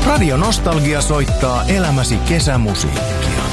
Radio Nostalgia soittaa elämäsi kesämusiikkia.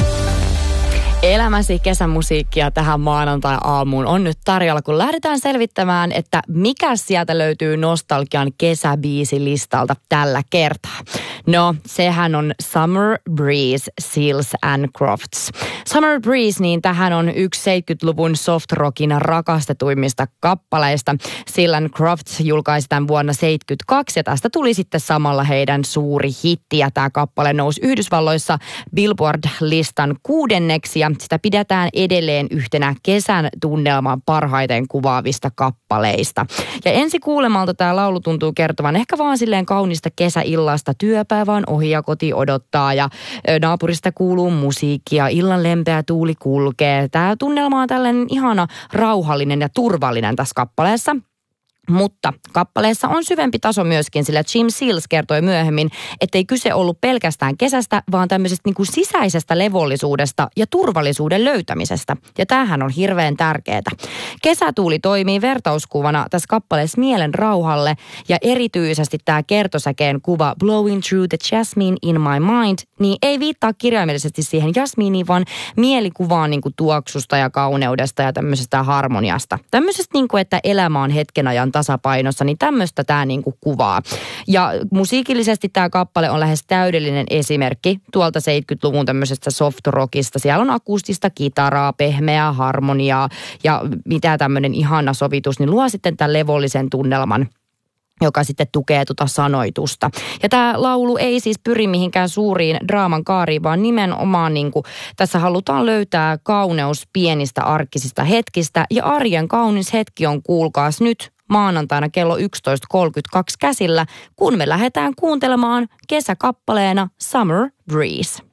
Elämäsi kesämusiikkia tähän maanantai-aamuun on nyt tarjolla, kun lähdetään selvittämään, että mikä sieltä löytyy Nostalgian kesäbiisilistalta tällä kertaa. No, sehän on Summer Breeze, Seals and Crofts. Summer Breeze, niin tähän on yksi 70-luvun soft-rockin rakastetuimmista kappaleista. Seals and Crofts julkaisi tämän vuonna 1972 ja tästä tuli sitten samalla heidän suuri hitti. Ja tämä kappale nousi Yhdysvalloissa Billboard-listan 6. ja sitä pidetään edelleen yhtenä kesän tunnelman parhaiten kuvaavista kappaleista. Ja ensi kuulemalta tämä laulu tuntuu kertovan ehkä vaan silleen kaunista kesäillasta. Työpäivä on ohi ja koti odottaa ja naapurista kuuluu musiikkia, illan lempeä tuuli kulkee. Tämä tunnelma on tällainen ihana, rauhallinen ja turvallinen tässä kappaleessa. Mutta kappaleessa on syvempi taso myöskin, sillä Jim Seals kertoi myöhemmin, ettei kyse ollut pelkästään kesästä, vaan tämmöisestä niin kuin sisäisestä levollisuudesta ja turvallisuuden löytämisestä. Ja tämähän on hirveän tärkeää. Kesätuuli toimii vertauskuvana tässä kappaleessa mielen rauhalle ja erityisesti tämä kertosäkeen kuva Blowing through the jasmine in my mind, niin ei viittaa kirjaimellisesti siihen jasmiiniin, vaan mielikuvaan niin kuin tuoksusta ja kauneudesta ja tämmöisestä harmoniasta. Tämmöisestä niin kuin, että elämä on hetken ajan tasapainossa, niin tämmöistä tämä niinku kuvaa. Ja musiikillisesti tämä kappale on lähes täydellinen esimerkki tuolta 70-luvun tämmöisestä soft-rockista. Siellä on akustista kitaraa, pehmeää harmoniaa ja mitä tämmöinen ihana sovitus, niin luo sitten tämän levollisen tunnelman, joka sitten tukee tuota sanoitusta. Ja tämä laulu ei siis pyri mihinkään suuriin draaman kaariin, vaan nimenomaan niin kuin tässä halutaan löytää kauneus pienistä arkisista hetkistä. Ja arjen kaunis hetki on, kuulkaas nyt, maanantaina kello 11.32 käsillä, kun me lähdetään kuuntelemaan kesäkappaleena Summer Breeze.